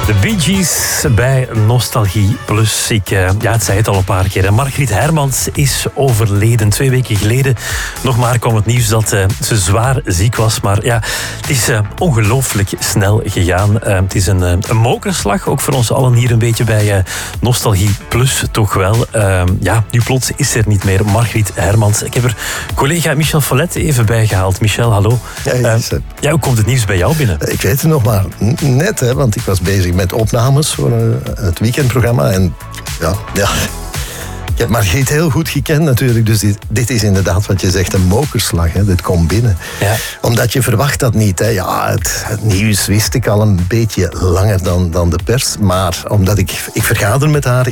De Bee Gees bij Nostalgie Plus. Het zei het al een paar keer. Margriet Hermans is overleden 2 weken geleden. Nog maar kwam het nieuws dat ze zwaar ziek was. Maar ja, het is ongelooflijk snel gegaan. Het is een mokerslag, ook voor ons allen hier een beetje bij Nostalgie Plus toch wel. Nu plots is er niet meer Margriet Hermans. Ik heb er collega Michel Follet even bijgehaald. Michel, hallo. Hoe komt het nieuws bij jou binnen? Ik weet het nog maar net, hè, want ik was bezig met opnames voor het weekendprogramma. En ja. Ik heb Margriet heel goed gekend natuurlijk, dus dit is inderdaad wat je zegt, een mokerslag. Hè. Dit komt binnen. Ja. Omdat je verwacht dat niet. Hè. Ja, het nieuws wist ik al een beetje langer dan de pers, maar omdat ik vergader met haar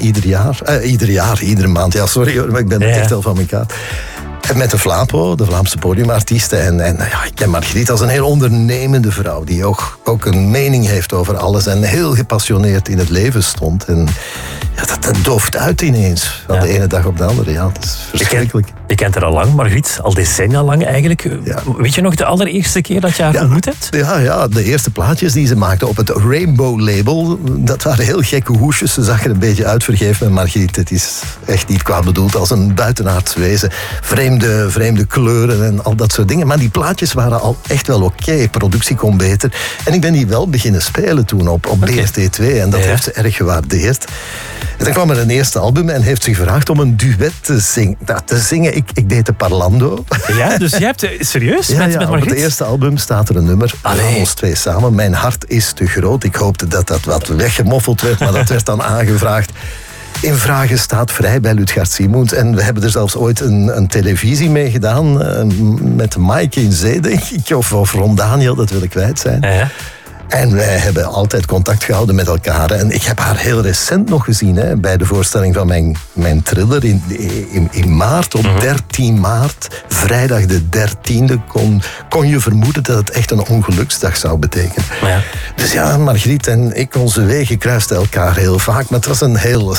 iedere maand. Ja, sorry hoor, maar ik ben echt al van elkaar. En met de Vlapo, de Vlaamse podiumartiesten. En ik ken Margriet als een heel ondernemende vrouw die ook een mening heeft over alles en heel gepassioneerd in het leven stond. En dat dooft uit ineens, van de ene dag op de andere. Ja, dat is verschrikkelijk. Je kent haar al lang, Margriet, al decennia lang eigenlijk. Ja. Weet je nog de allereerste keer dat je haar ontmoet hebt? Ja, de eerste plaatjes die ze maakte op het Rainbow-label, dat waren heel gekke hoesjes. Ze zag er een beetje uit, vergeef me, Margriet. Het is echt niet kwaad bedoeld als een buitenaards wezen. Vreemde kleuren en al dat soort dingen. Maar die plaatjes waren al echt wel oké. Productie kon beter. En ik ben die wel beginnen spelen toen op BRT2. En dat heeft ze erg gewaardeerd. En dan kwam er een eerste album en heeft zich gevraagd om een duet te zingen. Ik deed de Parlando. Ja, dus jij hebt serieus met Margriet? Op het eerste album staat er een nummer. Ons twee samen. Mijn hart is te groot. Ik hoopte dat wat weggemoffeld werd, maar dat werd dan aangevraagd. In Vragen staat vrij bij Lutgard Simoens. En we hebben er zelfs ooit een televisie mee gedaan. Met Mike in Zee, denk ik. Of Ron Daniel, dat wil ik kwijt zijn. Ja. En wij hebben altijd contact gehouden met elkaar. En ik heb haar heel recent nog gezien. Bij de voorstelling van mijn thriller in maart. Op 13 maart, vrijdag de 13e, kon je vermoeden dat het echt een ongeluksdag zou betekenen. Ja. Dus ja, Margriet en ik, onze wegen kruisten elkaar heel vaak. Maar het was een heel...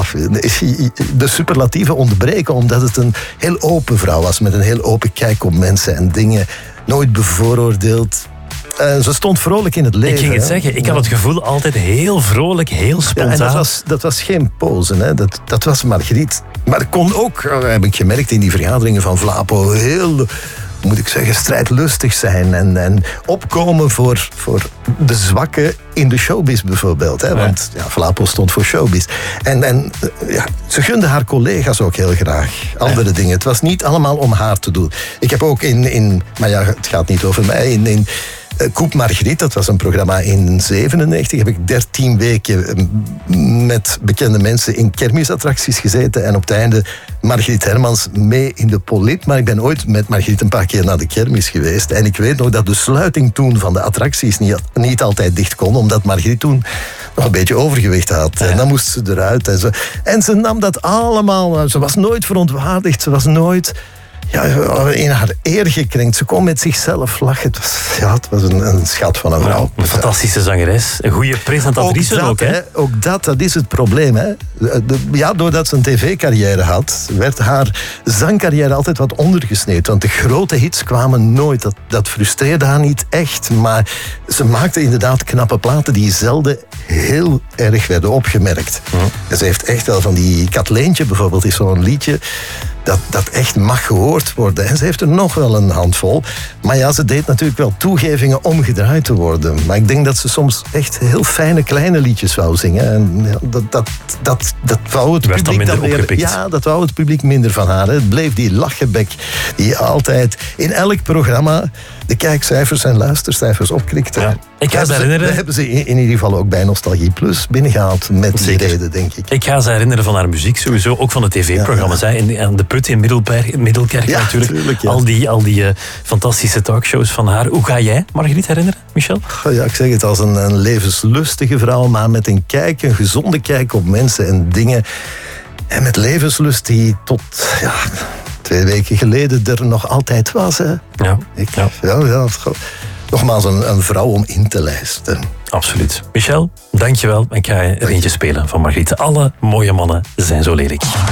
de superlatieven ontbreken, omdat het een heel open vrouw was. Met een heel open kijk op mensen en dingen. Nooit bevooroordeeld. Ze stond vrolijk in het leven. Ik ging het zeggen, ik had het gevoel altijd heel vrolijk, heel spontaan. Ja, en dat was geen pose, hè. Dat was Margriet. Maar het kon ook, heb ik gemerkt in die vergaderingen van Vlapo, heel, moet ik zeggen, strijdlustig zijn. En opkomen voor de zwakken in de showbiz bijvoorbeeld. Hè. Want Vlapo stond voor showbiz. En ze gunde haar collega's ook heel graag andere dingen. Het was niet allemaal om haar te doen. Ik heb ook maar het gaat niet over mij, in Koep Margriet, dat was een programma in 1997, heb ik 13 weken met bekende mensen in kermisattracties gezeten en op het einde Margriet Hermans mee in de Polit. Maar ik ben ooit met Margriet een paar keer naar de kermis geweest en ik weet nog dat de sluiting toen van de attracties niet altijd dicht kon, omdat Margriet toen nog een beetje overgewicht had. En dan moest ze eruit. En ze nam dat allemaal. Ze was nooit verontwaardigd, ze was nooit in haar eer gekrenkt. Ze kon met zichzelf lachen. Het was een schat van een vrouw. Een fantastische zangeres. Een goede presentatrice ook, hè? Ook dat is het probleem, hè. Doordat ze een tv-carrière had, werd haar zangcarrière altijd wat ondergesneeuwd. Want de grote hits kwamen nooit. Dat frustreerde haar niet echt. Maar ze maakte inderdaad knappe platen die zelden heel erg werden opgemerkt. En ze heeft echt wel van die Katleentje bijvoorbeeld, is zo'n liedje dat echt mag gehoord worden. En ze heeft er nog wel een handvol. Maar ze deed natuurlijk wel toegevingen om gedraaid te worden. Maar ik denk dat ze soms echt heel fijne kleine liedjes wou zingen. En dat wou het publiek dan weer. Ja, dat wou het publiek minder van haar. Het bleef die lachgebek die altijd in elk programma de kijkcijfers en luistercijfers opklikte. Ja. We hebben ze in ieder geval ook bij Nostalgie Plus binnengehaald met die reden, denk ik. Ik ga ze herinneren van haar muziek, sowieso ook van de tv-programma's. Aan de Put in Middelkerk natuurlijk. Tuurlijk, al die fantastische talkshows van haar. Hoe ga jij Margriet herinneren, Michel? Ja, ik zeg het, als een levenslustige vrouw, maar met een gezonde kijk op mensen en dingen. En met levenslust die tot 2 weken geleden er nog altijd was. Hè. Nogmaals, een vrouw om in te lijsten. Absoluut. Michel, dankjewel. Ik ga er eentje spelen van Margriet. Alle mooie mannen zijn zo lelijk.